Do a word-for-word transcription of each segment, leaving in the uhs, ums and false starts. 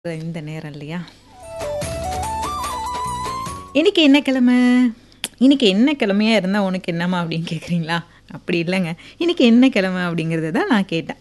இந்த நேரம் இல்லையா? இன்னைக்கு என்ன கிழமை? இன்னைக்கு என்ன கிழமையா இருந்தா உனக்கு என்னம்மா அப்படின்னு கேட்குறீங்களா? அப்படி இல்லைங்க. இன்னைக்கு என்ன கிழமை அப்படிங்கிறத தான் நான் கேட்டேன்.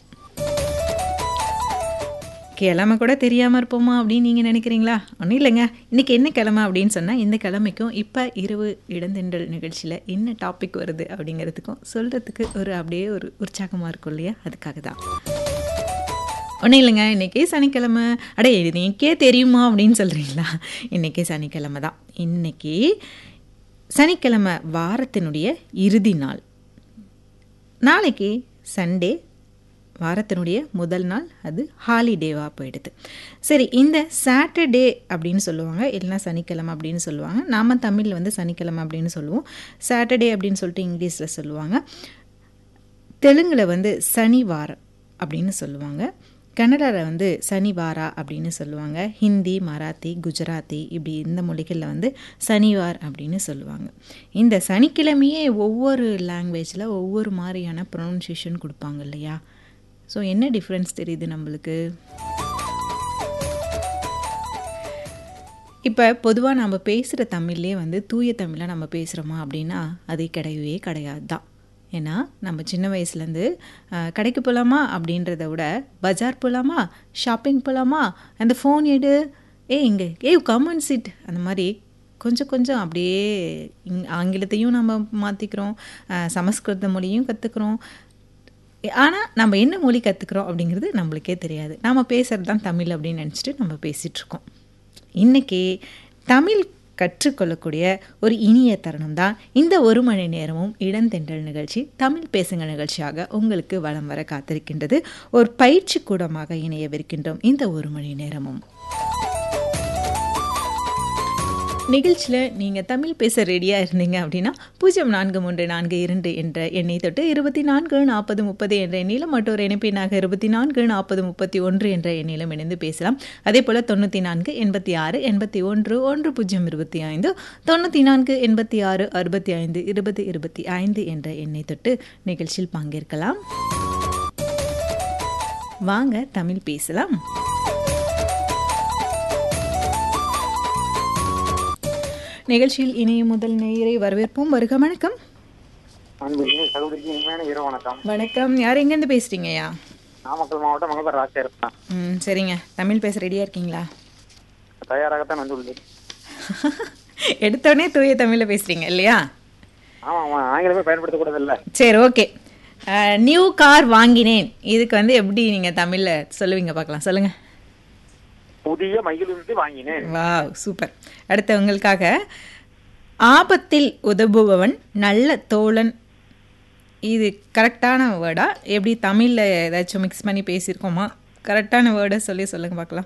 கிழமை கூட தெரியாமல் இருப்போமா அப்படின்னு நீங்கள் நினைக்கிறீங்களா? ஒன்றும் இல்லைங்க. இன்றைக்கி என்ன கிழமை அப்படின்னு சொன்னால் இந்த கிழமைக்கும் இப்போ இரவு இளந்தென்றல் நிகழ்ச்சியில் என்ன டாபிக் வருது அப்படிங்கிறதுக்கும் சொல்கிறதுக்கு ஒரு அப்படியே ஒரு உற்சாகமாக இருக்கும் இல்லையா? அதுக்காக தான். ஒன்றும் இல்லைங்க. இன்றைக்கி சனிக்கிழமை. அடே இன்றைக்கே தெரியுமா அப்படின்னு சொல்கிறீங்களா? இன்றைக்கி சனிக்கிழமை தான். இன்றைக்கி சனிக்கிழமை வாரத்தினுடைய இறுதி நாள். நாளைக்கு சண்டே வாரத்தினுடைய முதல் நாள், அது ஹாலிடேவாக போயிடுது. சரி, இந்த சாட்டர்டே அப்படின்னு சொல்லுவாங்க, இல்லைனா சனிக்கிழமை அப்படின்னு சொல்லுவாங்க. நாம் தமிழில் வந்து சனிக்கிழமை அப்படின்னு சொல்லுவோம். சாட்டர்டே அப்படின்னு சொல்லிட்டு இங்கிலீஷில் சொல்லுவாங்க. தெலுங்கில் வந்து சனிவாரம் அப்படின்னு சொல்லுவாங்க. கன்னடாவில் வந்து சனிவாரா அப்படின்னு சொல்லுவாங்க. ஹிந்தி, மராத்தி, குஜராத்தி இப்படி இந்த மொழிகளில் வந்து சனிவார் அப்படின்னு சொல்லுவாங்க. இந்த சனிக்கிழமையே ஒவ்வொரு லாங்குவேஜில் ஒவ்வொரு மாதிரியான ப்ரொனன்சியேஷன் கொடுப்பாங்க இல்லையா? ஸோ என்ன டிஃப்ரென்ஸ் தெரியுது நம்மளுக்கு? இப்போ பொதுவாக நம்ம பேசுகிற தமிழ்லே வந்து தூய தமிழாக நம்ம பேசுகிறோமா அப்படின்னா அது கிடையவே கிடையாது தான். ஏன்னா நம்ம சின்ன வயசுலேருந்து கடைக்கு போகலாமா அப்படின்றத விட பஜார் போகலாமா, ஷாப்பிங் போகலாமா, அந்த ஃபோன் எடு, ஏ இங்கே ஏ காமன் சீட், அந்த மாதிரி கொஞ்சம் கொஞ்சம் அப்படியே இங் ஆங்கிலத்தையும் நம்ம மாற்றிக்கிறோம், சமஸ்கிருத மொழியும் கற்றுக்குறோம். ஆனால் நம்ம என்ன மொழி கற்றுக்குறோம் அப்படிங்கிறது நம்மளுக்கே தெரியாது. நாம் பேசுகிறது தான் தமிழ் அப்படின்னு நினச்சிட்டு நம்ம பேசிகிட்ருக்கோம். இன்றைக்கி தமிழ் கற்றுக்கொள்ளக்கூடிய ஒரு இனிய தருணம் தான் இந்த ஒரு மணி நேரமும் இளந்தென்றல் நிகழ்ச்சி தமிழ் பேசுங்க நிகழ்ச்சியாக உங்களுக்கு வலம் வர காத்திருக்கின்றது. ஒரு பயிற்சி கூடமாக இணையவிருக்கின்றோம் இந்த ஒரு மணி நேரமும். நிகழ்ச்சியில் நீங்கள் தமிழ் பேச ரெடியாக இருந்தீங்க அப்படின்னா பூஜ்ஜியம் நான்கு மூன்று நான்கு இரண்டு என்ற எண்ணை தொட்டு இருபத்தி நான்கு நாற்பது முப்பது என்ற எண்ணிலும் மற்றொரு இணைப்பினாக இருபத்தி நான்கு நாற்பது முப்பத்தி ஒன்று என்ற எண்ணிலும் இணைந்து பேசலாம். அதே போல் தொண்ணூற்றி நான்கு எண்பத்தி ஆறு எண்பத்தி ஒன்று ஒன்று பூஜ்ஜியம் இருபத்தி ஐந்து தொண்ணூற்றி நான்கு எண்பத்தி ஆறு அறுபத்தி ஐந்து இருபது இருபத்தி ஐந்து என்ற எண்ணை தொட்டு நிகழ்ச்சியில் பங்கேற்கலாம். வாங்க தமிழ் பேசலாம். நிகழ்ச்சியில் இணைய முதல் நேயரை வரவேற்போம். வருக. வணக்கம். வணக்கம். யார் எங்கேருந்து பேசுறீங்கய்யா? நாமக்கல் மாவட்டம் மங்கபர் ராஜா இருப்பேன். ம் சரிங்க. தமிழ் பேச ரெடியா இருக்கீங்களா? தயாராகத்தான் வந்துள்ளது. எடுத்தோடனே தூய தமிழில் பேசுறீங்க இல்லையா? ஆமாம் ஆமாம், ஆங்கிலமே பயன்படுத்தக்கூடாது இல்லை. சரி, ஓகே. நியூ கார் வாங்கினேன், இதுக்கு வந்து எப்படி நீங்கள் தமிழில் சொல்லுவீங்க பார்க்கலாம், சொல்லுங்கள். புதிய மகிழுந்து வாங்கினேன். Wow, super. அடுத்து உங்களுக்காக ஆபத்தில் உதவுபவன் நல்ல தோழன், இது கரெக்டான வேர்டா? எப்படி தமிழில் ஏதாச்சும் மிக்ஸ் பண்ணி பேசியிருக்கோமா? கரெக்டான வேர்டை சொல்லி சொல்லுங்க பார்க்கலாம்.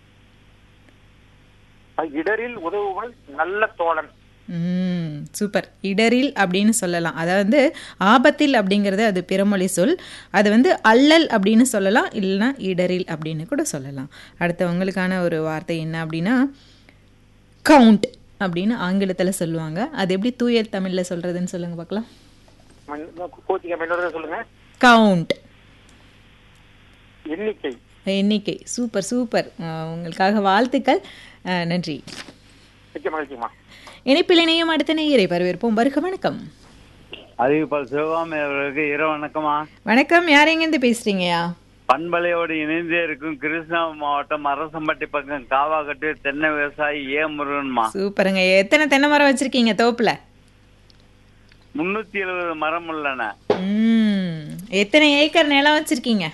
இடரில் உதவுவன் நல்ல தோழன். ம் சூப்பர். இடரில் அப்படின்னு சொல்லலாம். அதாவது ஆபத்தில் அப்படிங்கிறது அது பிறமொழி சொல். அது வந்து அல்லல் அப்படின்னு சொல்லலாம், இல்லைன்னா இடரில் அப்படின்னு கூட சொல்லலாம். அடுத்த உங்களுக்கான ஒரு வார்த்தை என்ன அப்படின்னா கவுண்ட் அப்படின்னு ஆங்கிலத்தில் சொல்லுவாங்க. அது எப்படி தூய தமிழில் சொல்கிறதுன்னு சொல்லுங்க பார்க்கலாம். சொல்லுங்க. கவுண்ட், எண்ணிக்கை. எண்ணிக்கை. Super super. உங்களுக்காக வாழ்த்துக்கள். நன்றி. இணைப்பில் இணையம் அடுத்த நேயரை வரவேற்போம். வருக. வணக்கம். அறிவிப்பால் சிவகாமி அவர்களுக்கு இரவு வணக்கமா. வணக்கம். யார் எங்கேருந்து பேசுறீங்கயா? பண்பலையோடு இணைந்தே இருக்கும் கிருஷ்ணா மாவட்டம் அரசம்பட்டி பக்கம் காவாக்கட்டு தென்னை விவசாயி ஏ முருகன்மா. சூப்பருங்க. எத்தனை தென்னை மரம் வச்சிருக்கீங்க தோப்புல? முன்னூத்தி எழுபது மரம் உள்ளன. ம் எத்தனை ஏக்கர் நிலம் வச்சிருக்கீங்க?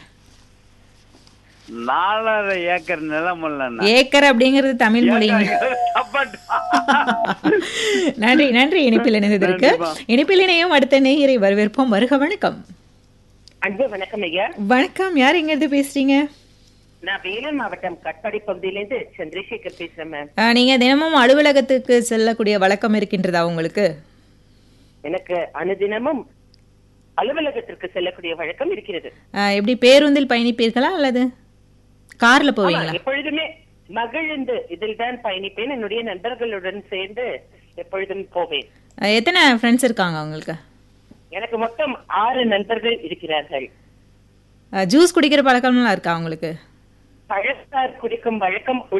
நாலரை ஏக்கர் நிலம் உள்ளன. ஏக்கர் அப்படிங்கிறது தமிழ் மொழி. நன்றி நன்றி. இணைப்பில் இணைந்ததற்கு. இணைப்பில் இணையும் அடுத்த நேயரை வரவேற்போம். வருக. வணக்கம். அன்பு வணக்கம் ஐயா. வணக்கம். யார் எங்க இருந்து பேசுறீங்க? நான் வேலூர் மாவட்டம் கட்பாடி பகுதியிலிருந்து சந்திரசேகர் பேசுறேன் மேம். நீங்க தினமும் அலுவலகத்துக்கு செல்லக்கூடிய வழக்கம் இருக்கின்றதா உங்களுக்கு? எனக்கு அனுதினமும் அலுவலகத்திற்கு செல்லக்கூடிய வழக்கம் இருக்கிறது. எப்படி பேருந்தில் பயணிப்பீர்களா அல்லது கார்ல போவீங்களா? எப்பொழுதுமே மகிழ்ந்து இதில் தான் பயணிப்பேன். என்னுடைய நண்பர்களுடன் சேர்ந்து எப்பொழுதும் போவேன். எத்தனை ஃப்ரெண்ட்ஸ் இருக்காங்க உங்களுக்கு? எனக்கு மொத்தம் ஆறு நண்பர்கள் இருக்கிறார்கள். ஜூஸ் குடிக்கிற பழக்கம்லாம் இருக்கா உங்களுக்கு? பழச்சாறு குடிக்கும் வழக்கம்